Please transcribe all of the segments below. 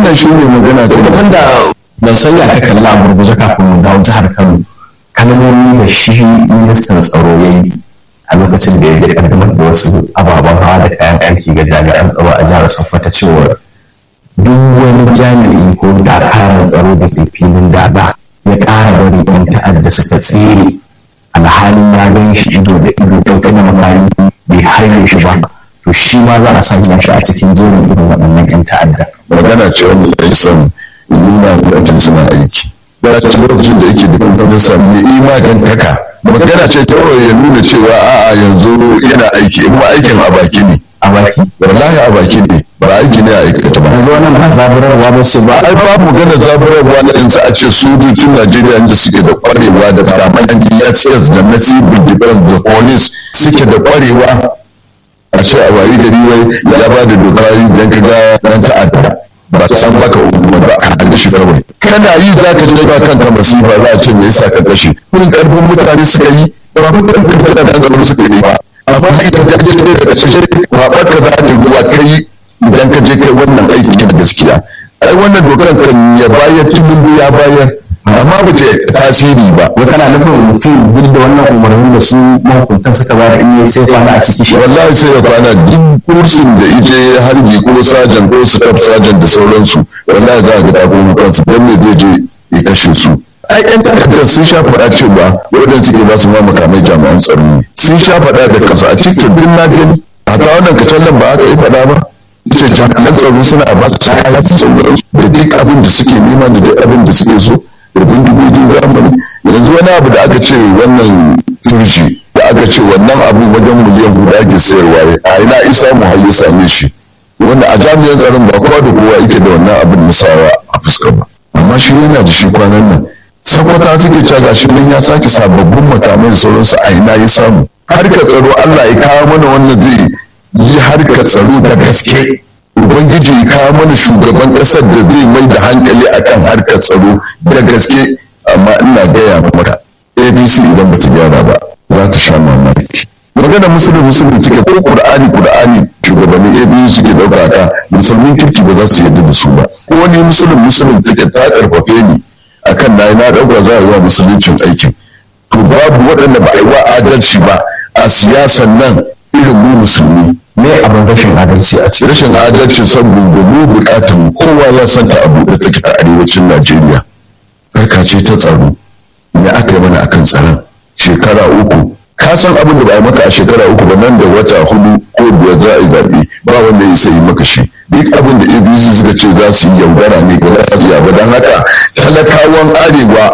wannan shi ne magana ta wanda ban sanya ka kalla a gurguje kafin mu dawo jihar Kano, kalmomi da shi ministan tsaro ya yi a lokacin da ya je kaddamar da wasu ababen hawa da kayan aiki ga jami'an tsaro a jihar Sokoto cewa duk wani jami'i ko dakarar tsaro da ke filin daga ya ƙara bari ɗan ta'adda suka tsere alhalin ya gan shi ido da ido ɗauke da makami bai harbe shi ba, to shi ma za a sanya shi a cikin jerin irin waɗannan 'yan ta'adda. magana ce wanda ya san nuna mutane suna aiki ba ta lokacin da yake da kamfanin sami imanin taka magana ce ta ya nuna cewa a'a yanzu yana aiki kuma aikin a baki ne a baki wallahi a baki ne ba aiki ne a aikata ba yanzu wannan ba zaburarwa ba ce ba ai babu magana zaburarwa na yanzu a ce sojojin Najeriya da suke da kwarewa da jami'an DSS da na civil defense da police suke da kwarewa a ce a wayi gari wai ya ba da doka idan ka ga dan ta'adda ba san baka umma ba a da shi kawai kana yi zaka ji ba kanka masifa za a ce me yasa ka kashe kun karfin mutane suka yi ba kun karfin da tsaro suka yi ba amma idan ka je da kashe ba ka za ta ruwa kai idan ka je kai wannan aiki da gaskiya ai wannan dokar kan ya bayar tun ya bayar amma ba ta tasiri ba. wai kana nufin mutum duk da wannan umarnin da su mahukuntan suka ba da in yi sai kwana a ciki shi wallahi sai ya kwana duk kursin da ije harbi ko sajan ko staff sajan da sauransu wallahi za a ga tafi kansu don me zai je ya kashe su ai yan takardar sun sha faɗa cewa waɗanda suke ba su ma makamai jami'an tsaro ne sun sha faɗa da kansu a cikin din na gani a ta wannan kacallan ba aka yi faɗa ba ce jami'an tsaro suna ba su kaya su sauransu da duk abin da suke nema da duk abin da suke so da bindigogin zamani yanzu wani abu da aka ce wannan turji da aka ce wannan abu wajen miliyan guda ake sayarwa a ina isa mu hayi same shi wanda a jami'an tsaron ba kowa da kowa yake da wannan abin nasawa a fuska ba amma shi yana da shi kwanan nan saboda suke cewa gashi nan ya sake sababbin makamai da sauransu a ina ya samu harkar tsaro Allah ya kawo mana wannan zai yi harkar tsaro da gaske ubangiji ya kawo mana shugaban ƙasar da zai mai da hankali akan harkar tsaro da gaske amma ina gaya maka APC idan ba ta gyara ba za ta sha mamaki magana musulmi suke ko Qur'ani shugabannin APC suke dauka ka musulmin kirki ba za su yarda da su ba ko wani musulmi take ta karfafe ni akan na dauka za a yi wa musuluncin aikin to babu waɗanda ba a yi wa adalci ba a siyasan nan irin mu musulmi me abin rashin adalci a cikin rashin adalci saboda mu bukatan kowa ya san ta abu da take a arewacin Najeriya harka ce ta tsaro me aka yi mana akan tsaron shekara uku ka san abin da ba yi maka a shekara uku ba nan da wata 4 ko 5 za a yi zaɓe ba wanda ya sai maka shi duk abin da ABC suka ce za su yi yaudara ne ga za su yaba don haka talakawan arewa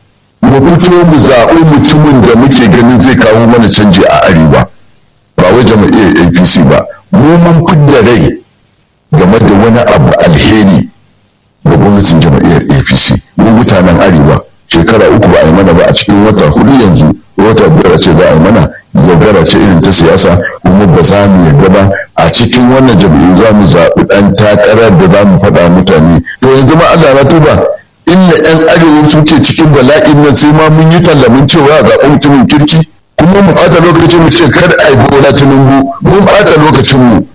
mu fito mu zaɓi mutumin da muke ganin zai kawo mana canji a arewa ba wai jama'iyyar APC ba mu mun fidda rai game da wani abu alheri ga gwamnatin jama'iyyar APC mu mutanen arewa shekara uku ba a yi mana ba a cikin wata 4 yanzu wata 5 ce za a yi mana yaudara ce irin ta siyasa kuma ba za mu yarda ba a cikin wannan jam'iyyu za mu zaɓi ɗan takarar da za mu faɗa mutane to yanzu ma Allah na tuba inda 'yan arewa suke cikin bala'in nan sai ma mun yi tallamin cewa a zaɓi mutumin kirki kuma mu ɓata lokacin mu ce kar a yi bola tinubu mun ɓata lokacin mu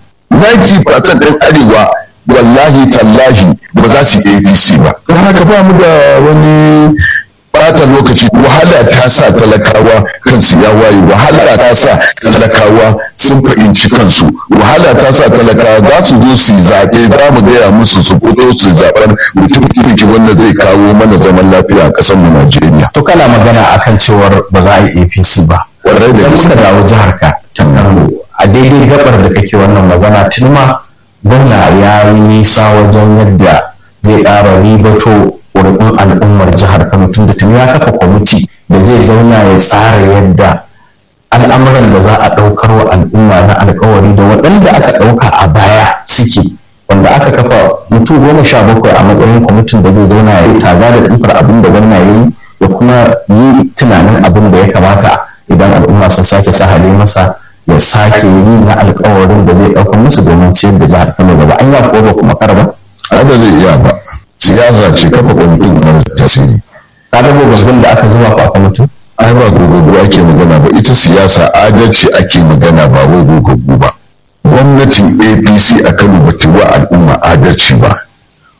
90% ɗin arewa wallahi tallahi ba za su yi APC ba don haka ba mu da wani ɓata lokaci wahala ta sa talakawa kansu ya waye wahala ta sa talakawa sun fahimci kansu wahala ta sa talakawa za su zo su yi zaɓe za mu gaya musu su fito su zaɓar mutum kirki wanda zai kawo mana zaman lafiya a ƙasar mu Najeriya. To kana magana akan cewar ba za a yi APC ba. Kwarai da gaske. Muka dawo jihar ka ta Kano a daidai gabar da kake wannan magana tun ma gwamna ya yi nisa wajen yadda zai ƙara ribato ƙuri'un al'ummar jihar Kano tun da tuni ya kafa kwamiti da zai zauna ya tsara yadda al'amuran da za a ɗaukar wa al'umma na alkawari da waɗanda aka ɗauka a baya suke wanda aka kafa mutum 17 a matsayin kwamitin da zai zauna ya yi taza da tsifar abin da gwamna ya yi da kuma yi tunanin abin da ya kamata idan al'umma sun sake sahale masa ya sake yi na alkawarin da zai ɗaukar musu domin ciyar da jihar Kano gaba an ya ko ba kuma karba ba zai iya ba siyasa ce kafa kwamitin na tasiri ka da gobe da aka zuba kwa kwamitin ai ba gogogo ake magana ba ita siyasa adalci ake magana ba wai gogogo ba gwamnatin APC a Kano ba ta wa al'umma adalci ba